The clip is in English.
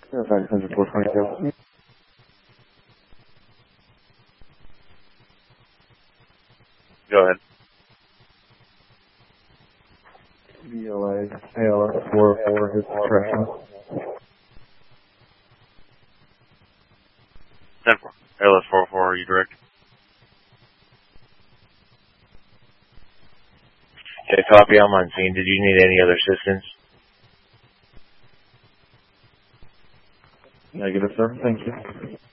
Fairfax Center 422. Go ahead. BLA, ALS 404 is correction. 10-4. ALS 404, are you direct? Okay, copy. I'm on scene. Did you need any other assistance? Negative, sir. Thank you.